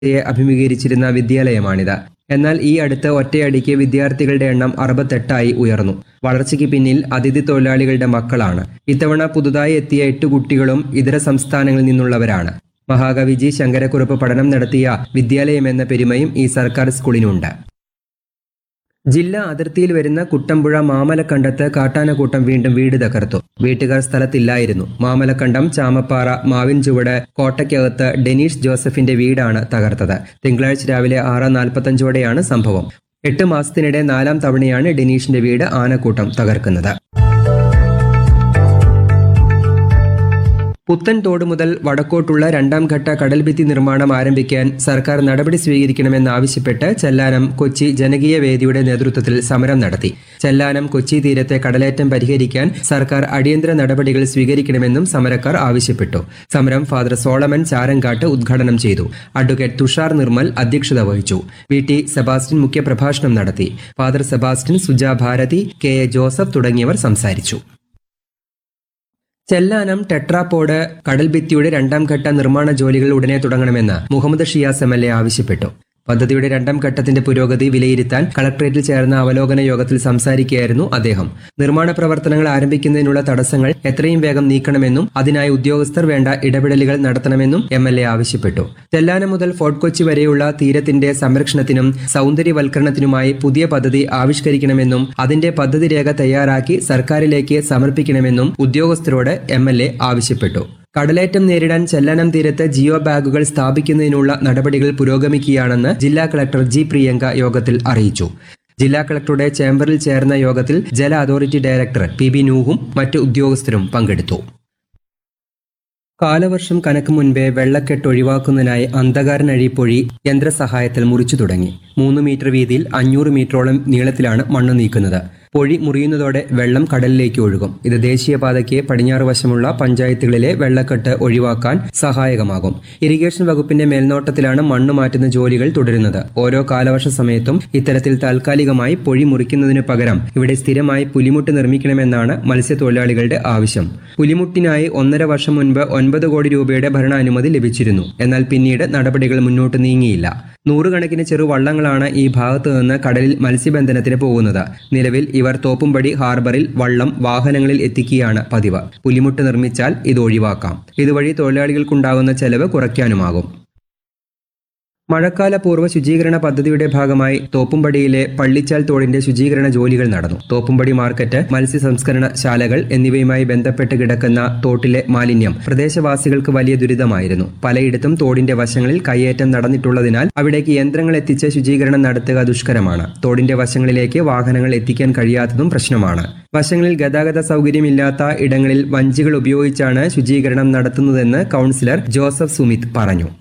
അഭിമുഖീകരിച്ചിരുന്ന വിദ്യാലയമാണിത്. എന്നാൽ ഈ അടുത്ത് ഒറ്റയടിക്ക് വിദ്യാർത്ഥികളുടെ എണ്ണം 68 ഉയർന്നു. വളർച്ചയ്ക്ക് പിന്നിൽ അതിഥി തൊഴിലാളികളുടെ മക്കളാണ്. ഇത്തവണ പുതുതായി എത്തിയ 8 കുട്ടികളും ഇതര സംസ്ഥാനങ്ങളിൽ നിന്നുള്ളവരാണ്. മഹാകവി ജി ശങ്കരക്കുറുപ്പ് പഠനം നടത്തിയ വിദ്യാലയമെന്ന പെരുമയും ഈ സർക്കാർ സ്കൂളിനുണ്ട്. ജില്ലാ അതിർത്തിയിൽ വരുന്ന കുട്ടമ്പുഴ മാമലക്കണ്ടത്ത് കാട്ടാനക്കൂട്ടം വീണ്ടും വീട് തകർത്തു. വീട്ടുകാർ സ്ഥലത്തില്ലായിരുന്നു. മാമലക്കണ്ടം ചാമപ്പാറ മാവിൻചുവട് കോട്ടയ്ക്കകത്ത് ഡെനീഷ് ജോസഫിന്റെ വീടാണ് തകർത്തത്. തിങ്കളാഴ്ച രാവിലെ 6:45 സംഭവം. 8 മാസത്തിനിടെ 4ാം തവണയാണ് ഡെനീഷിന്റെ വീട് ആനക്കൂട്ടം തകർക്കുന്നത്. പുത്തൻതോട് മുതൽ വടക്കോട്ടുള്ള 2ാം ഘട്ട കടൽഭിത്തി നിർമ്മാണം ആരംഭിക്കാൻ സർക്കാർ നടപടി സ്വീകരിക്കണമെന്നാവശ്യപ്പെട്ട് ചെല്ലാനം കൊച്ചി ജനകീയ വേദിയുടെ നേതൃത്വത്തിൽ സമരം നടത്തി. ചെല്ലാനം കൊച്ചി തീരത്തെ കടലേറ്റം പരിഹരിക്കാൻ സർക്കാർ അടിയന്തര നടപടികൾ സ്വീകരിക്കണമെന്നും സമരക്കാർ ആവശ്യപ്പെട്ടു. സമരം ഫാദർ സോളമൻ ചാരങ്കാട്ട് ഉദ്ഘാടനം ചെയ്തു. അഡ്വക്കേറ്റ് തുഷാർ നിർമ്മൽ അധ്യക്ഷത വഹിച്ചു. VT സെബാസ്റ്റ്യൻ മുഖ്യപ്രഭാഷണം നടത്തി. Father Sebastian, Suja Bharati, KA Joseph തുടങ്ങിയവർ സംസാരിച്ചു. ചെല്ലാനം ടെട്രാപോഡ് കടൽഭിത്തിയുടെ 2ാം ഘട്ട നിർമ്മാണ ജോലികൾ ഉടനെ തുടങ്ങണമെന്ന് മുഹമ്മദ് ഷിയാസ് MLA ആവശ്യപ്പെട്ടു. പദ്ധതിയുടെ 2ാം ഘട്ടത്തിന്റെ പുരോഗതി വിലയിരുത്താൻ കളക്ടറേറ്റിൽ ചേർന്ന അവലോകന യോഗത്തിൽ സംസാരിക്കുകയായിരുന്നു അദ്ദേഹം. നിർമ്മാണ പ്രവർത്തനങ്ങൾ ആരംഭിക്കുന്നതിനുള്ള തടസ്സങ്ങൾ എത്രയും വേഗം നീക്കണമെന്നും അതിനായി ഉദ്യോഗസ്ഥർ വേണ്ട ഇടപെടലുകൾ നടത്തണമെന്നും MLA ആവശ്യപ്പെട്ടു. ചെല്ലാനം മുതൽ ഫോർട്ട് കൊച്ചി വരെയുള്ള തീരത്തിന്റെ സംരക്ഷണത്തിനും സൗന്ദര്യവൽക്കരണത്തിനുമായി പുതിയ പദ്ധതി ആവിഷ്കരിക്കണമെന്നും അതിന്റെ പദ്ധതി രേഖ തയ്യാറാക്കി സർക്കാരിലേക്ക് സമർപ്പിക്കണമെന്നും ഉദ്യോഗസ്ഥരോട് MLA ആവശ്യപ്പെട്ടു. കടലേറ്റം നേരിടാൻ ചെല്ലാനം തീരത്ത് ജിയോ ബാഗുകൾ സ്ഥാപിക്കുന്നതിനുള്ള നടപടികൾ പുരോഗമിക്കുകയാണെന്ന് ജില്ലാ കളക്ടർ G. പ്രിയങ്ക യോഗത്തിൽ അറിയിച്ചു. ജില്ലാ കളക്ടറുടെ ചേംബറിൽ ചേർന്ന യോഗത്തിൽ ജല അതോറിറ്റി ഡയറക്ടർ PB നൂഹും മറ്റ് ഉദ്യോഗസ്ഥരും പങ്കെടുത്തു. കാലവർഷം കനക്കും മുൻപേ വെള്ളക്കെട്ട് ഒഴിവാക്കുന്നതിനായി അന്ധകാരനഴിപ്പൊഴി യന്ത്രസഹായത്തിൽ മുറിച്ചു തുടങ്ങി. 3 മീറ്റർ വീതിയിൽ 500 മീറ്ററോളം നീളത്തിലാണ് മണ്ണ് നീക്കുന്നത്. പൊഴി മുറിയുന്നതോടെ വെള്ളം കടലിലേക്ക് ഒഴുകും. ഇത് ദേശീയപാതയ്ക്ക് പടിഞ്ഞാറ് വശമുള്ള പഞ്ചായത്തുകളിലെ വെള്ളക്കെട്ട് ഒഴിവാക്കാൻ സഹായകമാകും. ഇറിഗേഷൻ വകുപ്പിന്റെ മേൽനോട്ടത്തിലാണ് മണ്ണ് മാറ്റുന്ന ജോലികൾ തുടരുന്നത്. ഓരോ കാലവർഷ സമയത്തും ഇത്തരത്തിൽ താൽക്കാലികമായി പൊഴി മുറിക്കുന്നതിനു പകരം ഇവിടെ സ്ഥിരമായി പുലിമുട്ട് നിർമ്മിക്കണമെന്നാണ് മത്സ്യത്തൊഴിലാളികളുടെ ആവശ്യം. പുലിമുട്ടിനായി 1.5 വർഷം മുൻപ് 9 കോടി രൂപയുടെ ഭരണാനുമതി ലഭിച്ചിരുന്നു. എന്നാൽ പിന്നീട് നടപടികൾ മുന്നോട്ട് നീങ്ങിയില്ല. 100 കണക്കിന് ചെറുവള്ളങ്ങളാണ് ഈ ഭാഗത്തു നിന്ന് കടലിൽ മത്സ്യബന്ധനത്തിന് പോകുന്നത്. നിലവിൽ ഇവർ തോപ്പുംപടി ഹാർബറിൽ വള്ളം വാഹനങ്ങളിൽ എത്തിക്കുകയാണ് പതിവ്. പുലിമുട്ട് നിർമ്മിച്ചാൽ ഇത് ഒഴിവാക്കാം. ഇതുവഴി തൊഴിലാളികൾക്കുണ്ടാകുന്ന ചെലവ് കുറയ്ക്കാനുമാകും. മഴക്കാല പൂർവ്വ ശുചീകരണ പദ്ധതിയുടെ ഭാഗമായി തോപ്പുംപടിയിലെ പള്ളിച്ചാൽ തോടിന്റെ ശുചീകരണ ജോലികൾ നടന്നു. തോപ്പുംപടി മാർക്കറ്റ്, മത്സ്യ സംസ്കരണ ശാലകൾ എന്നിവയുമായി ബന്ധപ്പെട്ട് കിടക്കുന്ന തോട്ടിലെ മാലിന്യം പ്രദേശവാസികൾക്ക് വലിയ ദുരിതമായിരുന്നു. പലയിടത്തും തോടിന്റെ വശങ്ങളിൽ കയ്യേറ്റം നടന്നിട്ടുള്ളതിനാൽ അവിടേക്ക് യന്ത്രങ്ങൾ എത്തിച്ച് ശുചീകരണം നടത്തുക ദുഷ്കരമാണ്. തോടിന്റെ വശങ്ങളിലേക്ക് വാഹനങ്ങൾ എത്തിക്കാൻ കഴിയാത്തതും പ്രശ്നമാണ്. വശങ്ങളിൽ ഗതാഗത സൗകര്യമില്ലാത്ത ഇടങ്ങളിൽ വഞ്ചികൾ ഉപയോഗിച്ചാണ് ശുചീകരണം നടത്തുന്നതെന്ന് കൌൺസിലർ ജോസഫ് സുമിത് പറഞ്ഞു.